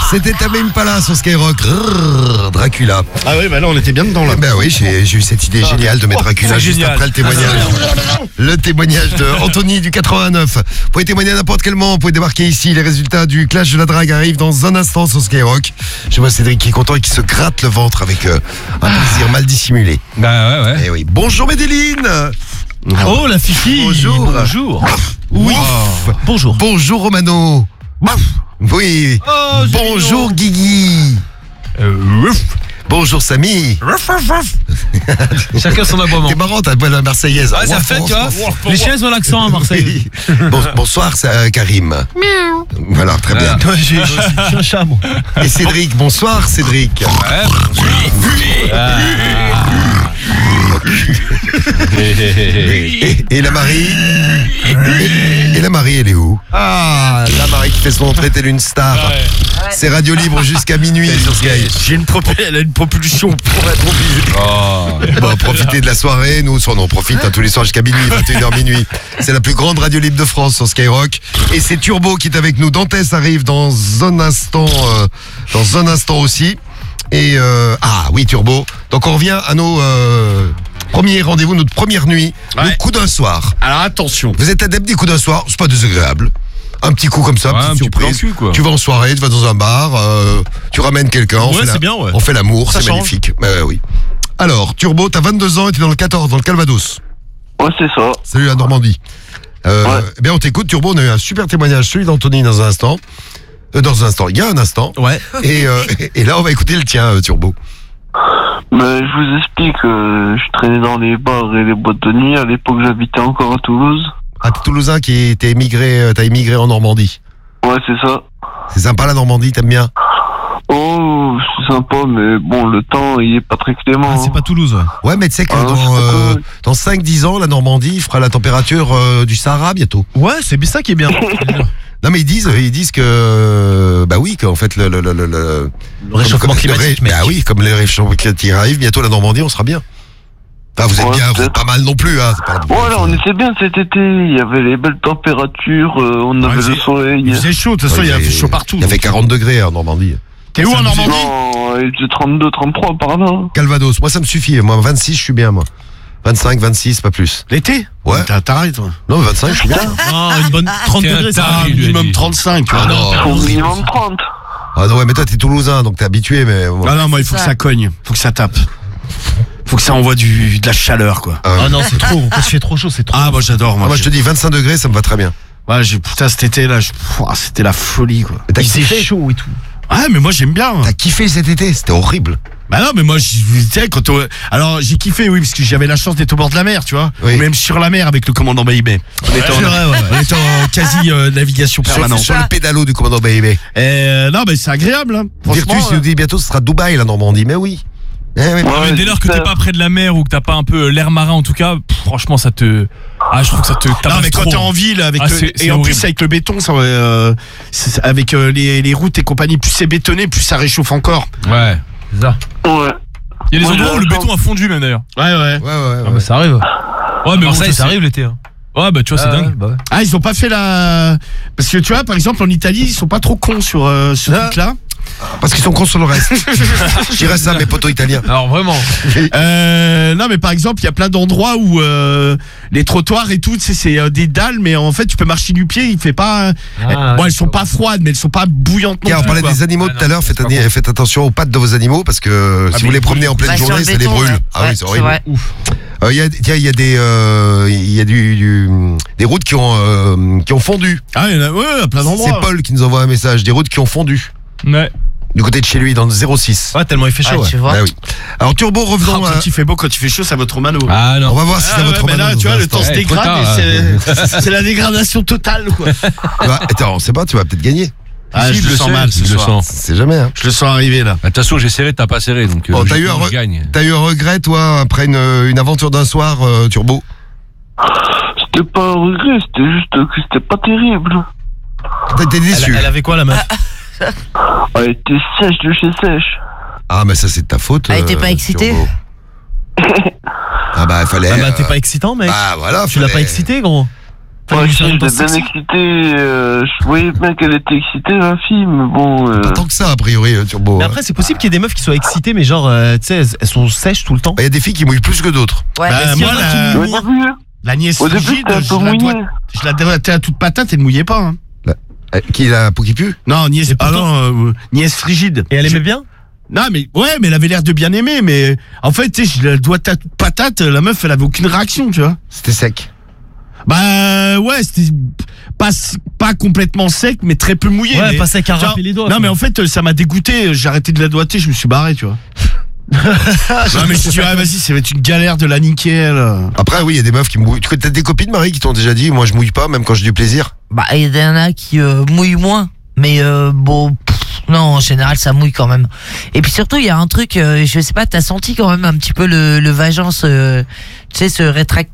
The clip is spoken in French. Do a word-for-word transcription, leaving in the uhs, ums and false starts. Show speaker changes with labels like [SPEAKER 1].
[SPEAKER 1] C'était Tame Impala sur Skyrock. Rrrr, Dracula.
[SPEAKER 2] Ah oui, bah là, on était bien dedans, là.
[SPEAKER 1] Ben oui, j'ai, j'ai eu cette idée ah, géniale de mettre Dracula oh, juste génial. Après le témoignage. Le témoignage de Anthony du quatre-vingt-neuf. Vous pouvez témoigner à n'importe quel moment, vous pouvez débarquer ici. Les résultats du Clash de la Drague arrivent dans un instant sur Skyrock. Je vois Cédric qui est content et qui se gratte le ventre avec euh, un plaisir mal dissimulé.
[SPEAKER 3] Bah ouais, ouais.
[SPEAKER 1] Eh oui. Bonjour Médéline.
[SPEAKER 3] Oh la Fifi.
[SPEAKER 1] Bonjour.
[SPEAKER 3] Bonjour.
[SPEAKER 1] Oui.
[SPEAKER 3] Wow. Bonjour.
[SPEAKER 1] Bonjour Romano. Oui.
[SPEAKER 3] Oh,
[SPEAKER 1] bonjour Guigui.
[SPEAKER 3] Euh,
[SPEAKER 1] bonjour Samy.
[SPEAKER 3] Chacun son aboiement.
[SPEAKER 1] T'es marrant, t'as la Marseillaise.
[SPEAKER 3] Ouais, ça fait, tu vois. Les chiens ont l'accent à Marseille.
[SPEAKER 1] Bon, bonsoir euh, Karim.
[SPEAKER 4] Miaou.
[SPEAKER 1] Voilà, très bien.
[SPEAKER 3] Ah, j'ai, j'ai un chat, moi.
[SPEAKER 1] Et Cédric, bonsoir Cédric.
[SPEAKER 3] Ouais, bonsoir. Ah.
[SPEAKER 1] et, et la Marie et, et la Marie, elle est où? Ah, la Marie qui fait son entrée telle une star. Ouais. C'est Radio Libre jusqu'à minuit sur Sky.
[SPEAKER 2] J'ai une propul- elle a une propulsion pour être obligée.
[SPEAKER 1] Oh. Bon, profitez de la soirée. Nous, on en profite hein, tous les soirs jusqu'à minuit, vingt et une heures minuit. C'est la plus grande radio libre de France sur Skyrock. Et c'est Turbo qui est avec nous. Dantès arrive dans un instant, euh, dans un instant aussi. Et euh, ah oui, Turbo. Donc on revient à nos euh, premiers rendez-vous, notre première nuit, ouais. Le coup d'un soir.
[SPEAKER 2] Alors attention.
[SPEAKER 1] Vous êtes adepte des coups d'un soir, c'est pas désagréable. Un petit coup comme ça,
[SPEAKER 3] ouais,
[SPEAKER 1] petite
[SPEAKER 3] un
[SPEAKER 1] surprise.
[SPEAKER 3] Cul, quoi.
[SPEAKER 1] Tu vas en soirée, tu vas dans un bar, euh, tu ramènes quelqu'un, on,
[SPEAKER 3] ouais,
[SPEAKER 1] fait, la,
[SPEAKER 3] bien, ouais.
[SPEAKER 1] on fait l'amour,
[SPEAKER 3] ça
[SPEAKER 1] c'est
[SPEAKER 3] change.
[SPEAKER 1] magnifique. Bah, oui. Alors, Turbo, t'as vingt-deux ans et t'es dans le quatorze, dans le Calvados.
[SPEAKER 5] Ouais, c'est ça.
[SPEAKER 1] Salut la Normandie. Euh,
[SPEAKER 5] ouais.
[SPEAKER 1] Eh bien, on t'écoute, Turbo, on a eu un super témoignage, celui d'Anthony dans un instant. Euh, dans un instant, il y a un instant.
[SPEAKER 3] Ouais.
[SPEAKER 1] Et, euh, et là, on va écouter le tien, euh, Turbo.
[SPEAKER 5] Mais je vous explique, euh, je traînais dans les bars et les boîtes de nuit. À l'époque, j'habitais encore à Toulouse.
[SPEAKER 1] Ah, t'es Toulousain qui t'es émigré, t'as émigré en Normandie.
[SPEAKER 5] Ouais, c'est ça.
[SPEAKER 1] C'est sympa la Normandie, t'aimes bien?
[SPEAKER 5] Oh, c'est sympa, mais bon, le temps, il est pas très clément.
[SPEAKER 3] Ah, c'est pas Toulouse, ouais.
[SPEAKER 1] Ouais, mais tu sais que
[SPEAKER 5] ah,
[SPEAKER 1] dans, euh, dans cinq dix ans, la Normandie fera la température euh, du Sahara bientôt.
[SPEAKER 3] Ouais, c'est ça qui est bien.
[SPEAKER 1] Non, mais ils disent, ils disent que, bah oui, qu'en fait, le, le, le, le, le
[SPEAKER 3] réchauffement
[SPEAKER 1] comme,
[SPEAKER 3] climatique.
[SPEAKER 1] Le, bah oui, comme le réchauffement climatique arrive, bientôt la Normandie, on sera bien. Enfin, vous êtes
[SPEAKER 5] ouais,
[SPEAKER 1] bien, vous êtes pas mal non plus, hein. Pas
[SPEAKER 5] voilà, on était bien cet été. Il y avait les belles températures, euh, on avait ouais, le soleil.
[SPEAKER 2] Il faisait chaud, de toute façon, ouais, il y avait chaud partout.
[SPEAKER 1] Il y avait quarante degrés en Normandie.
[SPEAKER 2] T'es où en Normandie?
[SPEAKER 5] Non, il était trente-deux, trente-trois par là.
[SPEAKER 1] Calvados, moi ça me suffit. Moi, vingt-six, je suis bien, moi. vingt-cinq, vingt-six, pas plus.
[SPEAKER 2] L'été?
[SPEAKER 1] Ouais.
[SPEAKER 2] T'arrêtes, toi.
[SPEAKER 1] Non, vingt-cinq, je suis bien.
[SPEAKER 3] Non, une bonne trente degrés, ça
[SPEAKER 2] va. Minimum trente-cinq, tu vois.
[SPEAKER 5] Ah non, minimum trente.
[SPEAKER 1] Ah non, ouais, mais toi, t'es Toulousain, donc t'es habitué, mais.
[SPEAKER 2] Ah non, moi, il faut que ça cogne. Faut que ça tape. Faut que ça envoie du, de la chaleur, quoi.
[SPEAKER 3] Ah, ah non, c'est trop. Quand il fait trop chaud, c'est trop.
[SPEAKER 2] Ah, moi, j'adore. Moi,
[SPEAKER 1] ah, moi je te dis, vingt-cinq degrés, ça me va très bien.
[SPEAKER 2] Ouais, j'ai, putain, cet été, là, je, oh, c'était la folie, quoi.
[SPEAKER 1] Il
[SPEAKER 3] faisait chaud et tout.
[SPEAKER 2] Ouais, mais moi, j'aime bien.
[SPEAKER 1] T'as kiffé cet été? C'était horrible.
[SPEAKER 2] Bah non, mais moi, tu sais, quand on... Alors, j'ai kiffé, oui, parce que j'avais la chance d'être au bord de la mer, tu vois. Oui. Même sur la mer avec le commandant Baïbé. On était en, vrai, ouais. on était en quasi euh, navigation permanente.
[SPEAKER 1] Sur, sur le pédalo du commandant Baïbé.
[SPEAKER 2] Et euh, non, mais c'est agréable. Hein.
[SPEAKER 1] Virtus euh... nous dit bientôt ce sera Dubaï, la Normandie. Mais oui.
[SPEAKER 3] Eh, ouais, ouais, mais dès lors que t'es pas près de la mer ou que t'as pas un peu l'air marin, en tout cas, pff, franchement, ça te. Ah, je trouve que ça te.
[SPEAKER 2] Non, mais quand t'es en ville, avec ah, le... c'est, c'est et en horrible. Plus avec le béton, ça, euh, avec euh, les, les routes et compagnie, plus c'est bétonné, plus ça réchauffe encore.
[SPEAKER 3] Ouais, c'est ça.
[SPEAKER 5] Ouais.
[SPEAKER 3] Il y a des endroits où le béton a fondu, même d'ailleurs.
[SPEAKER 2] Ouais, ouais.
[SPEAKER 1] Ouais, ouais. ouais.
[SPEAKER 3] Ah, bah, ça arrive. Ouais, mais bon, ça,
[SPEAKER 4] ça arrive l'été. Hein.
[SPEAKER 3] Ouais, bah tu vois,
[SPEAKER 4] ah,
[SPEAKER 3] c'est dingue.
[SPEAKER 4] Bah, ouais.
[SPEAKER 2] Ah, ils ont pas fait la. Parce que tu vois, par exemple, en Italie, ils sont pas trop cons sur euh, ce ah. truc-là.
[SPEAKER 1] Parce qu'ils sont cons sur le reste. Je dirais ça, mes potos italiens.
[SPEAKER 3] Alors vraiment.
[SPEAKER 2] euh, non, mais par exemple, il y a plein d'endroits où euh, les trottoirs et tout, tu sais, c'est euh, des dalles, mais en fait, tu peux marcher du pied. Il fait pas. Ah, bon, elles sont pas froides, mais elles sont pas bouillantes.
[SPEAKER 1] Tiens, on parlait des animaux tout à l'heure. Faites, faites attention aux pattes de vos animaux parce que ah, si vous les promenez en pleine bah, journée, ça les brûle. Ouais. Ah ouais, oui, c'est horrible. Il euh, y a, tiens, il y a des, il euh, y a du, du, des routes qui ont, euh, qui ont fondu.
[SPEAKER 2] Ah, il y en a, ouais, à plein d'endroits.
[SPEAKER 1] C'est Paul qui nous envoie un message. Des routes qui ont fondu.
[SPEAKER 3] Ouais.
[SPEAKER 1] Du côté de chez lui, dans le zéro six.
[SPEAKER 4] Ouais, tellement il fait chaud. Ah, ouais. Tu vois.
[SPEAKER 1] Ah, oui. Alors, Turbo, revenons.
[SPEAKER 2] Oh, quand à... il fait beau, quand il fait chaud, ça vaut trop mal.
[SPEAKER 1] Ah non. On va voir si
[SPEAKER 2] ah,
[SPEAKER 1] ça vaut
[SPEAKER 2] ouais,
[SPEAKER 1] trop mal.
[SPEAKER 2] Là, tu vois, le temps se dégrade tard, et c'est, c'est la dégradation totale, quoi.
[SPEAKER 1] Bah, attends, on sait pas, tu vas peut-être gagner.
[SPEAKER 2] Ah, je, je le sens sais, mal ce soir.
[SPEAKER 1] Sens. C'est jamais, hein.
[SPEAKER 2] Je le sens arriver, là.
[SPEAKER 3] De toute façon, j'ai serré, t'as pas serré, donc.
[SPEAKER 1] Bon, t'as, eu un re... t'as eu un regret, toi, après une, une aventure d'un soir, euh, Turbo?
[SPEAKER 5] C'était pas un regret, c'était juste que c'était pas terrible.
[SPEAKER 1] T'étais déçu.
[SPEAKER 4] Elle, elle avait quoi, la meuf?
[SPEAKER 5] Elle était sèche de chez sèche.
[SPEAKER 1] Ah, mais ça, c'est de ta faute.
[SPEAKER 6] Elle euh, était pas excitée.
[SPEAKER 1] Ah, bah, il fallait.
[SPEAKER 4] Ah, bah, t'es pas excitant, mec.
[SPEAKER 1] Ah, voilà.
[SPEAKER 4] Tu fallait... l'as pas excité, gros.
[SPEAKER 5] Ouais, si, j'étais bien excité, euh, je voyais bien qu'elle était excitée, la fille, mais bon... Euh...
[SPEAKER 1] Pas tant que ça, a priori, Turbo.
[SPEAKER 6] Mais après, c'est possible qu'il y ait des meufs qui soient excitées, mais genre, euh, tu sais, elles, elles sont sèches tout le temps.
[SPEAKER 1] Il y a des filles qui mouillent plus que d'autres.
[SPEAKER 4] Ouais,
[SPEAKER 2] Bah, moi, la...
[SPEAKER 5] Au début,
[SPEAKER 2] la nièce
[SPEAKER 5] au début,
[SPEAKER 2] frigide,
[SPEAKER 5] t'es un
[SPEAKER 2] je
[SPEAKER 5] peu
[SPEAKER 2] la,
[SPEAKER 5] mouillé.
[SPEAKER 2] dois... je la doigtais à toute patate, elle ne mouillait pas. Hein.
[SPEAKER 1] La... Qui la peau qui pue?
[SPEAKER 2] Non, nièce, ah non, euh, nièce frigide.
[SPEAKER 6] Et elle aimait bien?
[SPEAKER 2] Non, mais ouais, mais elle avait l'air de bien aimer, mais en fait, tu sais, je la doigtais à toute patate, la meuf, elle avait aucune réaction, tu vois.
[SPEAKER 1] C'était sec.
[SPEAKER 2] Bah ouais, c'était pas pas complètement sec, mais très peu mouillé.
[SPEAKER 6] Ouais,
[SPEAKER 2] mais,
[SPEAKER 6] pas sec à
[SPEAKER 2] genre,
[SPEAKER 6] râper les doigts.
[SPEAKER 2] Non,
[SPEAKER 6] quoi.
[SPEAKER 2] mais en fait, ça m'a dégoûté. J'ai arrêté de la doigter, je me suis barré, tu vois. Non, mais si tu ah, vas-y, ça va être une galère de la niquer. Elle.
[SPEAKER 1] Après, oui, il y a des meufs qui mouillent. Tu as des copines, Marie, qui t'ont déjà dit, moi, je mouille pas, même quand j'ai du plaisir.
[SPEAKER 4] Bah, il y en a qui euh, mouillent moins. Mais euh, bon, pff, non, en général, ça mouille quand même. Et puis surtout, il y a un truc, euh, je sais pas, t'as senti quand même un petit peu le, le vagin se, tu sais, se rétracter.